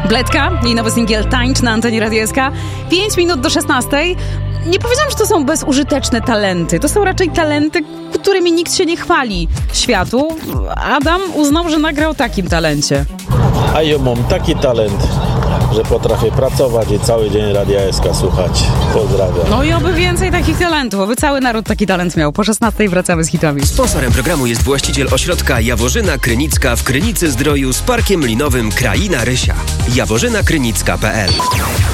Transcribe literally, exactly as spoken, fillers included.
Bledka, jej nowy singiel Tańcz na antenie Radia S K. Pięć minut do szesnastej. Nie powiedziałam, że to są bezużyteczne talenty. To są raczej talenty, którymi nikt się nie chwali światu. Adam uznał, że nagrał o takim talencie. A ja mam taki talent, że potrafię pracować i cały dzień Radia S K słuchać. Pozdrawiam. No i oby więcej takich talentów, oby cały naród taki talent miał. Po szesnastej wracamy z hitami. Sponsorem programu jest właściciel ośrodka Jaworzyna Krynicka w Krynicy Zdroju z parkiem linowym Kraina Rysia. jaworzyna krynicka kropka p l